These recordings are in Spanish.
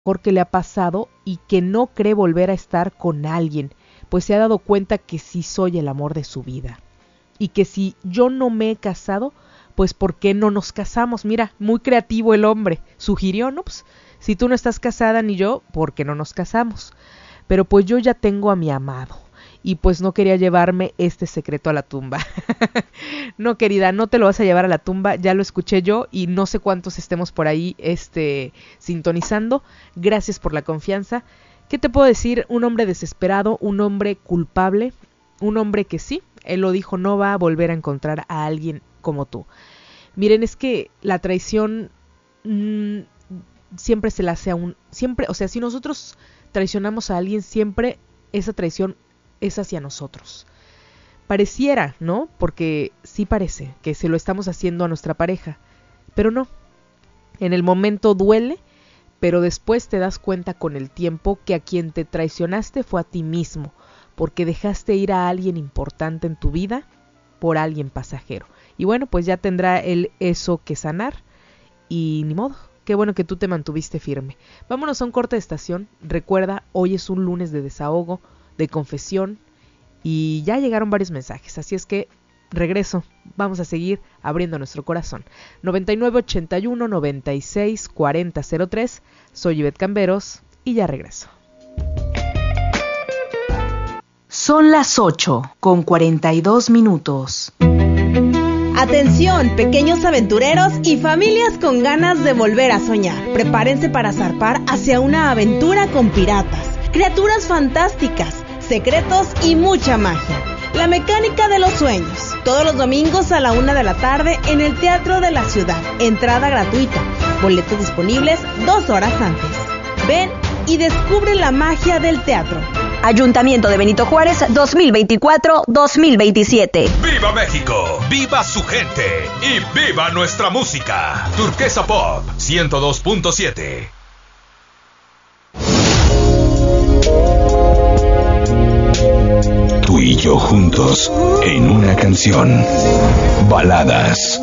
que le ha pasado y que no cree volver a estar con alguien, pues se ha dado cuenta que sí soy el amor de su vida. Y que si yo no me he casado, pues ¿por qué no nos casamos? Mira, muy creativo el hombre. Sugirió, ¿no? Pues, si tú no estás casada ni yo, ¿por qué no nos casamos? Pero pues yo ya tengo a mi amado. Y pues no quería llevarme este secreto a la tumba. No, querida, no te lo vas a llevar a la tumba, ya lo escuché yo y no sé cuántos estemos por ahí sintonizando. Gracias por la confianza. ¿Qué te puedo decir? Un hombre desesperado, un hombre culpable, un hombre que sí, él lo dijo, no va a volver a encontrar a alguien como tú. Miren, es que la traición siempre se la hace a siempre, o sea, si nosotros traicionamos a alguien, siempre esa traición es hacia nosotros. Pareciera, ¿no? Porque sí parece que se lo estamos haciendo a nuestra pareja, pero no. En el momento duele, pero después te das cuenta con el tiempo que a quien te traicionaste fue a ti mismo, porque dejaste ir a alguien importante en tu vida por alguien pasajero. Y bueno, pues ya tendrá él eso que sanar y ni modo. Qué bueno que tú te mantuviste firme. Vámonos a un corte de estación. Recuerda, hoy es un lunes de desahogo, de confesión, y ya llegaron varios mensajes, así es que regreso, vamos a seguir abriendo nuestro corazón. 9981 96 40 03, soy Ivette Camberos y ya regreso. Son las 8:42. Atención, pequeños aventureros y familias con ganas de volver a soñar. Prepárense para zarpar hacia una aventura con piratas, criaturas fantásticas, secretos y mucha magia. La mecánica de los sueños. Todos los domingos a la 1 de la tarde en el Teatro de la Ciudad. Entrada gratuita. Boletos disponibles 2 horas antes. Ven y descubre la magia del teatro. Ayuntamiento de Benito Juárez 2024-2027. ¡Viva México! ¡Viva su gente! ¡Y viva nuestra música! Turquesa Pop 102.7. Tú y yo juntos en una canción. Baladas.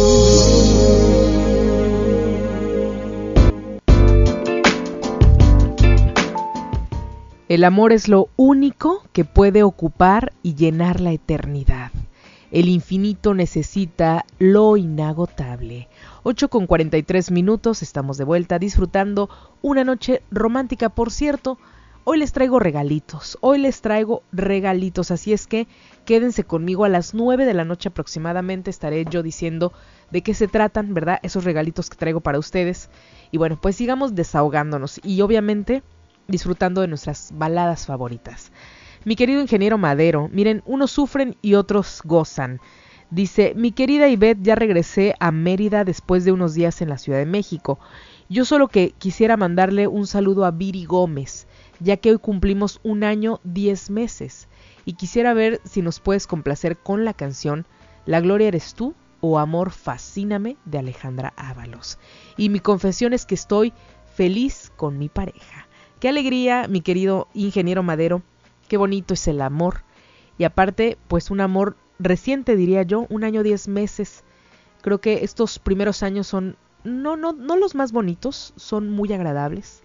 El amor es lo único que puede ocupar y llenar la eternidad. El infinito necesita lo inagotable. 8:43, estamos de vuelta disfrutando una noche romántica. Por cierto, hoy les traigo regalitos, así es que quédense conmigo a las 9 de la noche aproximadamente, estaré yo diciendo de qué se tratan, ¿verdad? Esos regalitos que traigo para ustedes. Y bueno, pues sigamos desahogándonos y obviamente disfrutando de nuestras baladas favoritas. Mi querido ingeniero Madero, miren, unos sufren y otros gozan. Dice, mi querida Ivette, ya regresé a Mérida después de unos días en la Ciudad de México. Yo solo que quisiera mandarle un saludo a Viri Gómez, ya que hoy cumplimos 1 año 10 meses, y quisiera ver si nos puedes complacer con la canción La Gloria Eres Tú o Amor Fascíname de Alejandra Ábalos. Y mi confesión es que estoy feliz con mi pareja. Qué alegría, mi querido ingeniero Madero, qué bonito es el amor, y aparte, pues un amor reciente, diría yo, 1 año 10 meses. Creo que estos primeros años son, no los más bonitos, son muy agradables.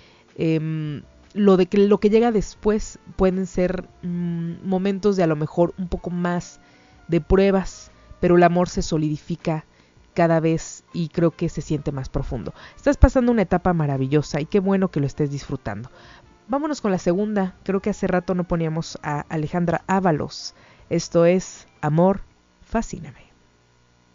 Lo que llega después pueden ser momentos de a lo mejor un poco más de pruebas, pero el amor se solidifica cada vez y creo que se siente más profundo. Estás pasando una etapa maravillosa y qué bueno que lo estés disfrutando. Vámonos con la segunda. Creo que hace rato no poníamos a Alejandra Ábalos. Esto es Amor Fascíname.